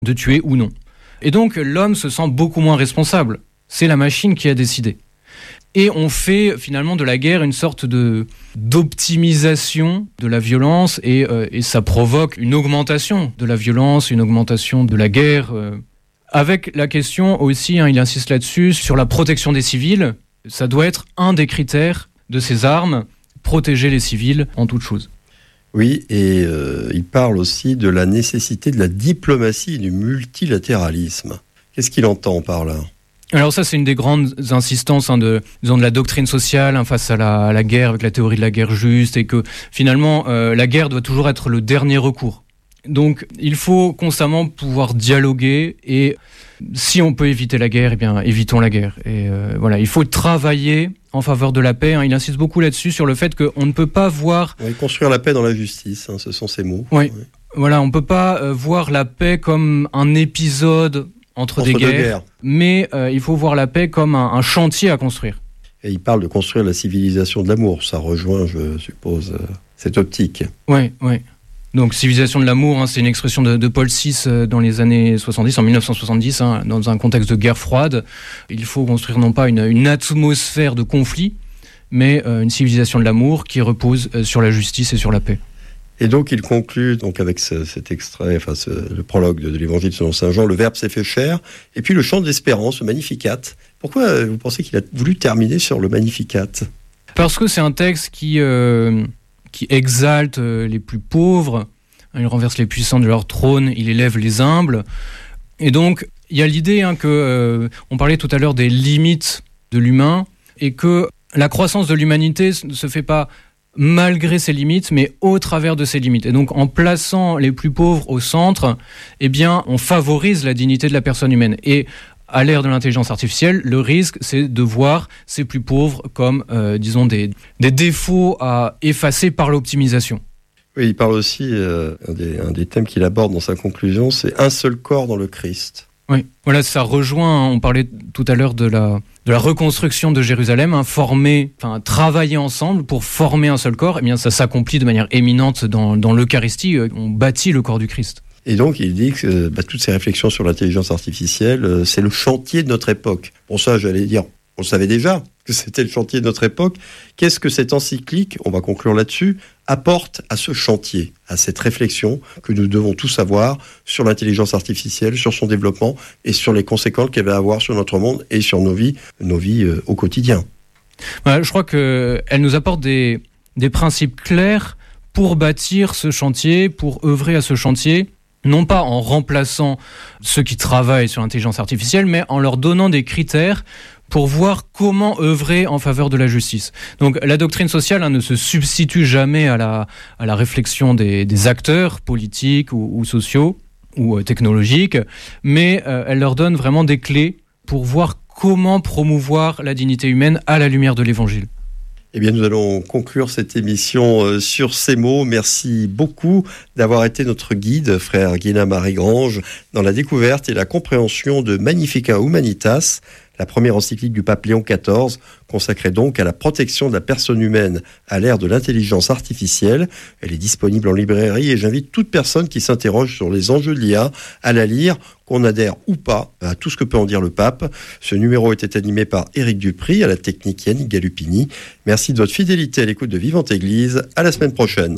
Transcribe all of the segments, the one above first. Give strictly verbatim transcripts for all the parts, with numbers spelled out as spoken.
de tuer ou non. Et donc l'homme se sent beaucoup moins responsable. C'est la machine qui a décidé. Et on fait finalement de la guerre une sorte de, d'optimisation de la violence et, euh, et ça provoque une augmentation de la violence, une augmentation de la guerre. Euh, avec la question aussi, hein, il insiste là-dessus, sur la protection des civils. Ça doit être un des critères de ces armes, protéger les civils en toute chose. Oui, et euh, il parle aussi de la nécessité de la diplomatie et du multilatéralisme. Qu'est-ce qu'il entend par là ? Alors ça, c'est une des grandes insistances hein, de, disons, de la doctrine sociale hein, face à la, à la guerre, avec la théorie de la guerre juste, et que finalement, euh, la guerre doit toujours être le dernier recours. Donc, il faut constamment pouvoir dialoguer, et si on peut éviter la guerre, eh bien, évitons la guerre. Et euh, voilà, il faut travailler en faveur de la paix. Hein. Il insiste beaucoup là-dessus, sur le fait qu'on ne peut pas voir... Oui, construire la paix dans la justice, hein, ce sont ces mots. Oui, oui. Voilà, on ne peut pas euh, voir la paix comme un épisode... Entre, entre des guerres, guerres. mais euh, il faut voir la paix comme un, un chantier à construire. Et il parle de construire la civilisation de l'amour, ça rejoint, je suppose, euh, cette optique. Oui, oui. Donc, civilisation de l'amour, hein, c'est une expression de, de Paul six euh, dans les années soixante-dix, en dix-neuf cent soixante-dix, hein, dans un contexte de guerre froide. Il faut construire non pas une, une atmosphère de conflit, mais euh, une civilisation de l'amour qui repose euh, sur la justice et sur la paix. Et donc, il conclut donc avec ce, cet extrait, enfin ce, le prologue de, de l'Évangile selon saint Jean, le Verbe s'est fait chair, et puis le chant d'espérance, le Magnificat. Pourquoi vous pensez qu'il a voulu terminer sur le Magnificat ? Parce que c'est un texte qui, euh, qui exalte les plus pauvres, il renverse les puissants de leur trône, il élève les humbles. Et donc, il y a l'idée hein, que, euh, on parlait tout à l'heure des limites de l'humain, et que la croissance de l'humanité ne se fait pas malgré ses limites, mais au travers de ses limites. Et donc, en plaçant les plus pauvres au centre, eh bien, on favorise la dignité de la personne humaine. Et à l'ère de l'intelligence artificielle, le risque, c'est de voir ces plus pauvres comme, euh, disons, des, des défauts à effacer par l'optimisation. Oui, il parle aussi, euh, un, des, un des thèmes qu'il aborde dans sa conclusion, c'est un seul corps dans le Christ. Oui, voilà, ça rejoint, hein, on parlait tout à l'heure de la, de la reconstruction de Jérusalem, hein, former, enfin, travailler ensemble pour former un seul corps, eh bien, ça s'accomplit de manière éminente dans, dans l'Eucharistie, on bâtit le corps du Christ. Et donc, il dit que bah, toutes ces réflexions sur l'intelligence artificielle, euh, c'est le chantier de notre époque. Pour ça, j'allais dire, on savait déjà que c'était le chantier de notre époque. Qu'est-ce que cette encyclique, on va conclure là-dessus, apporte à ce chantier, à cette réflexion que nous devons tous avoir sur l'intelligence artificielle, sur son développement et sur les conséquences qu'elle va avoir sur notre monde et sur nos vies, nos vies euh, au quotidien. Voilà, je crois qu'elle nous apporte des, des principes clairs pour bâtir ce chantier, pour œuvrer à ce chantier, non pas en remplaçant ceux qui travaillent sur l'intelligence artificielle, mais en leur donnant des critères pour voir comment œuvrer en faveur de la justice. Donc la doctrine sociale hein, ne se substitue jamais à la, à la réflexion des, des acteurs politiques ou, ou sociaux ou euh, technologiques, mais euh, elle leur donne vraiment des clés pour voir comment promouvoir la dignité humaine à la lumière de l'Évangile. Eh bien, nous allons conclure cette émission euh, sur ces mots. Merci beaucoup d'avoir été notre guide, frère Guéna-Marie Grange, dans la découverte et la compréhension de Magnificat Humanitas, la première encyclique du pape Léon quatorze, consacrée donc à la protection de la personne humaine à l'ère de l'intelligence artificielle. Elle est disponible en librairie et j'invite toute personne qui s'interroge sur les enjeux de l'I A à la lire, qu'on adhère ou pas à tout ce que peut en dire le pape. Ce numéro était animé par Éric Dupry, à la technique Yannick Galupini. Merci de votre fidélité à l'écoute de Vivante Église. À la semaine prochaine.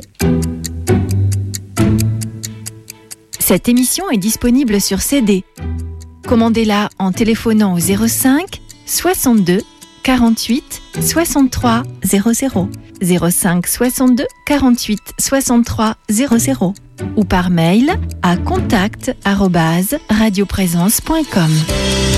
Cette émission est disponible sur C D. Commandez-la en téléphonant au zéro cinq soixante-deux quarante-huit soixante-trois zéro zéro, zéro cinq soixante-deux quarante-huit soixante-trois zéro zéro ou par mail à contact arobase radioprésence point com.